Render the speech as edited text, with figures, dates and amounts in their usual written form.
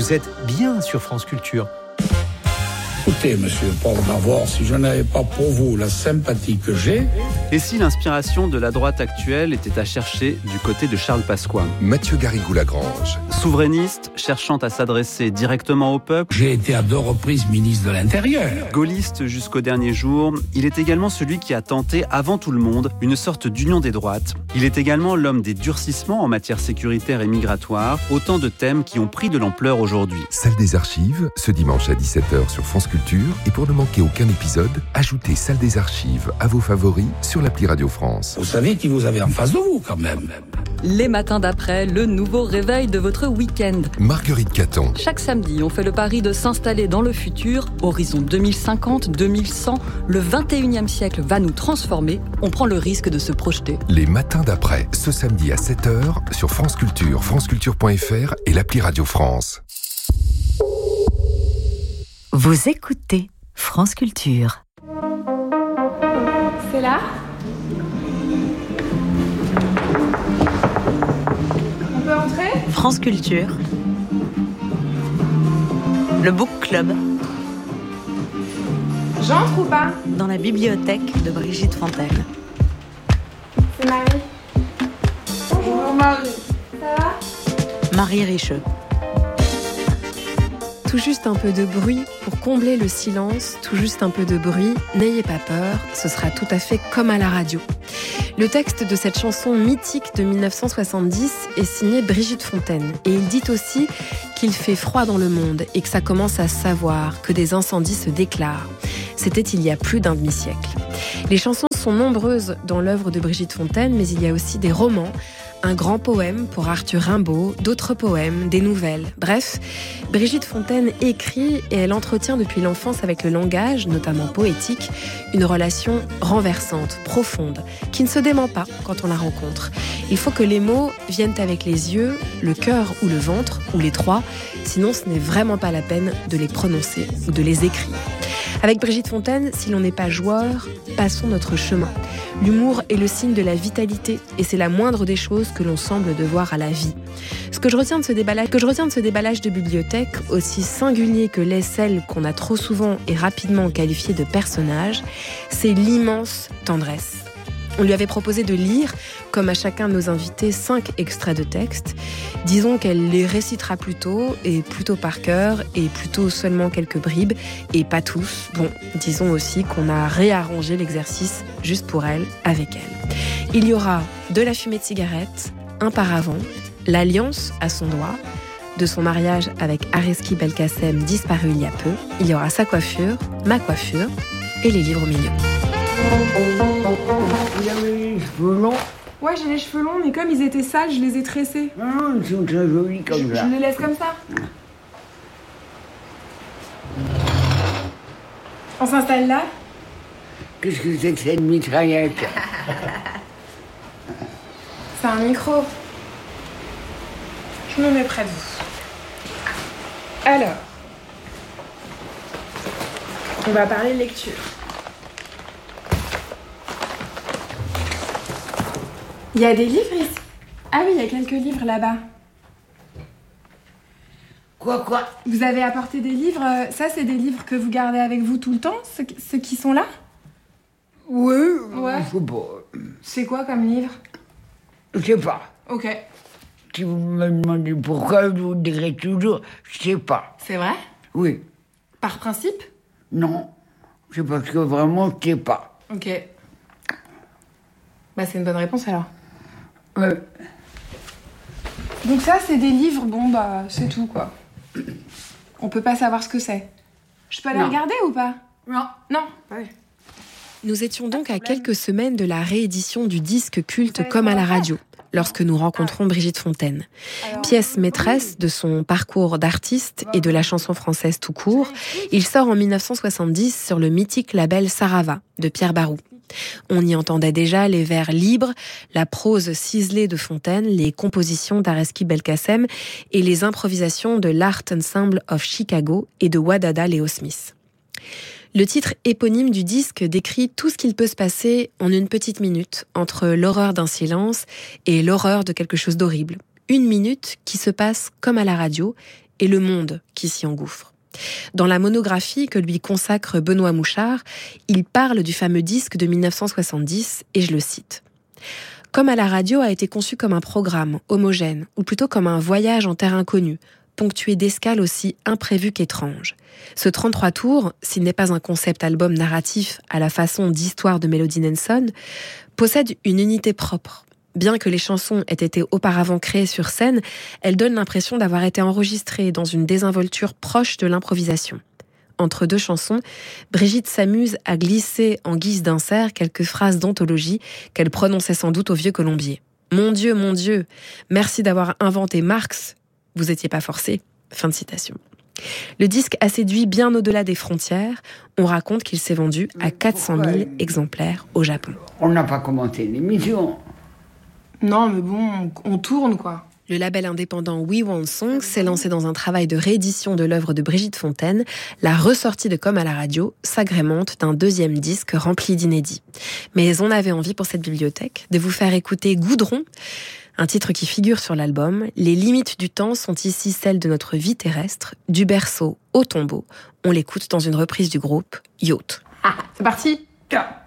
Vous êtes bien sur France Culture. Écoutez, monsieur Paul Navor, si je n'avais pas pour vous la sympathie que j'ai... Et si l'inspiration de la droite actuelle était à chercher du côté de Charles Pasqua ? Mathieu Garrigou-Lagrange. Souverainiste, cherchant à s'adresser directement au peuple. J'ai été à 2 reprises ministre de l'Intérieur. Gaulliste jusqu'au dernier jour, il est également celui qui a tenté, avant tout le monde, une sorte d'union des droites. Il est également l'homme des durcissements en matière sécuritaire et migratoire, autant de thèmes qui ont pris de l'ampleur aujourd'hui. Salle des Archives, ce dimanche à 17h sur France Culture. Et pour ne manquer aucun épisode, ajoutez Salle des Archives à vos favoris sur l'appli Radio France. Vous savez qui vous avez en face de vous, quand même. Les matins d'après, le nouveau réveil de votre week-end. Marguerite Caton. Chaque samedi, on fait le pari de s'installer dans le futur. Horizon 2050, 2100, le 21e siècle va nous transformer. On prend le risque de se projeter. Les matins d'après, ce samedi à 7h sur France Culture, franceculture.fr et l'appli Radio France. Vous écoutez France Culture. C'est là ? On peut entrer ? France Culture. Le Book Club. J'entre ou pas ? Dans la bibliothèque de Brigitte Fontaine. C'est Marie. Bonjour Marie. Ça va ? Marie Richeux. Tout juste un peu de bruit pour combler le silence, tout juste un peu de bruit, n'ayez pas peur, ce sera tout à fait comme à la radio. Le texte de cette chanson mythique de 1970 est signé Brigitte Fontaine. Et il dit aussi qu'il fait froid dans le monde et que ça commence à se savoir, que des incendies se déclarent. C'était il y a plus d'un demi-siècle. Les chansons sont nombreuses dans l'œuvre de Brigitte Fontaine, mais il y a aussi des romans, un grand poème pour Arthur Rimbaud, d'autres poèmes, des nouvelles. Bref, Brigitte Fontaine écrit et elle entretient depuis l'enfance avec le langage, notamment poétique, une relation renversante, profonde, qui ne se dément pas quand on la rencontre. Il faut que les mots viennent avec les yeux, le cœur ou le ventre, ou les trois, sinon ce n'est vraiment pas la peine de les prononcer ou de les écrire. Avec Brigitte Fontaine, si l'on n'est pas joueur, passons notre chemin. L'humour est le signe de la vitalité et c'est la moindre des choses que l'on semble devoir à la vie. Ce que je retiens de ce déballage de bibliothèque, aussi singulier que l'est celle qu'on a trop souvent et rapidement qualifiée de personnage, c'est l'immense tendresse. On lui avait proposé de lire, comme à chacun de nos invités, 5 extraits de texte. Disons qu'elle les récitera plutôt, et plutôt par cœur, et plutôt seulement quelques bribes, et pas tous. Bon, disons aussi qu'on a réarrangé l'exercice juste pour elle, avec elle. Il y aura de la fumée de cigarette, un paravent, l'alliance à son doigt, de son mariage avec Areski Belkacem disparu il y a peu. Il y aura sa coiffure, ma coiffure, et les livres au milieu. Vous avez les cheveux longs ? Ouais, j'ai les cheveux longs, mais comme ils étaient sales, je les ai tressés. Non, ils sont très jolis comme ça. Je les laisse comme ça. On s'installe là ? Qu'est-ce que c'est que cette mitraillette ? C'est un micro. Je me mets près de vous. Alors, on va parler lecture. Il y a des livres ici ? Ah oui, il y a quelques livres là-bas. Quoi ? Vous avez apporté des livres. Ça, c'est des livres que vous gardez avec vous tout le temps, ceux qui sont là ? Oui, Ouais. je sais pas. C'est quoi comme livre ? Je sais pas. Ok. Si vous me demandez pourquoi, je vous dirai toujours, je sais pas. C'est vrai ? Oui. Par principe ? Non. C'est parce que vraiment, je sais pas. Ok. Bah, c'est une bonne réponse alors. Ouais. Donc ça, c'est des livres, bon bah, c'est tout quoi. On peut pas savoir ce que c'est. Je peux aller Non. regarder ou pas ? Non. Non. Ouais. Nous étions donc à quelques semaines de la réédition du disque culte Comme à la radio, lorsque nous rencontrons Brigitte Fontaine. Pièce maîtresse de son parcours d'artiste et de la chanson française tout court, il sort en 1970 sur le mythique label Sarava de Pierre Barou. On y entendait déjà les vers libres, la prose ciselée de Fontaine, les compositions d'Areski Belkacem et les improvisations de l'Art Ensemble of Chicago et de Wadada Leo Smith. Le titre éponyme du disque décrit tout ce qu'il peut se passer en une petite minute entre l'horreur d'un silence et l'horreur de quelque chose d'horrible. Une minute qui se passe comme à la radio et le monde qui s'y engouffre. Dans la monographie que lui consacre Benoît Mouchard, il parle du fameux disque de 1970 et je le cite. « Comme à la radio a été conçu comme un programme homogène, ou plutôt comme un voyage en terre inconnue, ponctué d'escales aussi imprévues qu'étranges. Ce 33 tours, s'il n'est pas un concept album narratif à la façon d'Histoire de Melody Nelson, possède une unité propre. Bien que les chansons aient été auparavant créées sur scène, elles donnent l'impression d'avoir été enregistrées dans une désinvolture proche de l'improvisation. Entre deux chansons, Brigitte s'amuse à glisser en guise d'insert quelques phrases d'anthologie qu'elle prononçait sans doute au vieux colombier. « Mon Dieu, merci d'avoir inventé Marx. Vous étiez pas forcé. » Fin de citation. Le disque a séduit bien au-delà des frontières. On raconte qu'il s'est vendu à 400 000 exemplaires au Japon. On n'a pas commenté l'émission. Non, mais bon, on tourne, quoi. Le label indépendant We Want Songs s'est lancé dans un travail de réédition de l'œuvre de Brigitte Fontaine. La ressortie de Comme à la radio s'agrémente d'un deuxième disque rempli d'inédits. Mais on avait envie pour cette bibliothèque de vous faire écouter Goudron, un titre qui figure sur l'album. Les limites du temps sont ici celles de notre vie terrestre, du berceau au tombeau. On l'écoute dans une reprise du groupe Yacht. Ah, c'est parti. Ciao.